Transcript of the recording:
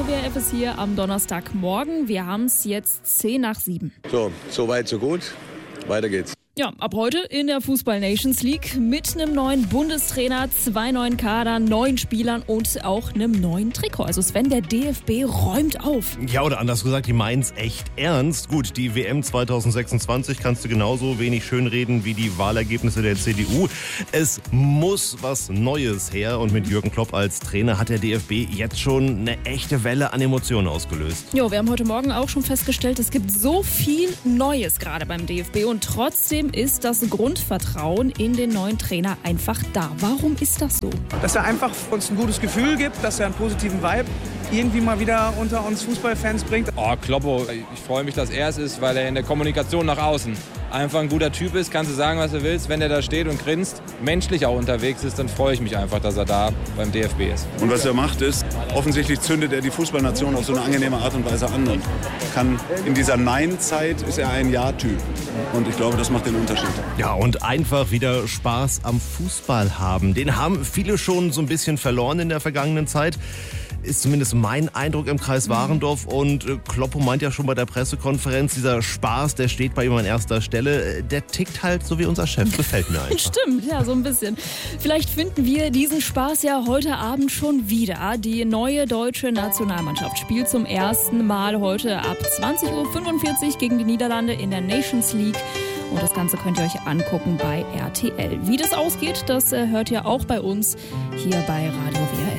Radio WRF ist hier am Donnerstagmorgen. Wir haben es jetzt 6:10. So weit, so gut. Weiter geht's. Ja, ab heute in der Fußball Nations League mit einem neuen Bundestrainer, 2 neuen Kadern, 9 Spielern und auch einem neuen Trikot. Also Sven, der DFB räumt auf. Ja, oder anders gesagt, die meinen's echt ernst. Gut, die WM 2026 kannst du genauso wenig schönreden wie die Wahlergebnisse der CDU. Es muss was Neues her und mit Jürgen Klopp als Trainer hat der DFB jetzt schon eine echte Welle an Emotionen ausgelöst. Jo, wir haben heute Morgen auch schon festgestellt, es gibt so viel Neues gerade beim DFB und trotzdem ist das Grundvertrauen in den neuen Trainer einfach da. Warum ist das so? Dass er einfach uns ein gutes Gefühl gibt, dass er einen positiven Vibe irgendwie mal wieder unter uns Fußballfans bringt. Kloppo, ich freue mich, dass er es ist, weil er in der Kommunikation nach außen einfach ein guter Typ ist. Kannst du sagen, was du willst. Wenn er da steht und grinst, menschlich auch unterwegs ist, dann freue ich mich einfach, dass er da beim DFB ist. Und was er macht ist, offensichtlich zündet er die Fußballnation auf so eine angenehme Art und Weise an. Und kann in dieser Nein-Zeit ist er ein Ja-Typ. Und ich glaube, das macht den Unterschied. Ja, und einfach wieder Spaß am Fußball haben. Den haben viele schon so ein bisschen verloren in der vergangenen Zeit. Ist zumindest mein Eindruck im Kreis Warendorf. Und Kloppo meint ja schon bei der Pressekonferenz, dieser Spaß, der steht bei ihm an erster Stelle. Der tickt halt so wie unser Chef. Gefällt mir einfach. Stimmt, ja, so ein bisschen. Vielleicht finden wir diesen Spaß ja heute Abend schon wieder. Die neue deutsche Nationalmannschaft spielt zum ersten Mal heute ab 20:45 Uhr gegen die Niederlande in der Nations League. Und das Ganze könnt ihr euch angucken bei RTL. Wie das ausgeht, das hört ihr auch bei uns hier bei Radio WRF.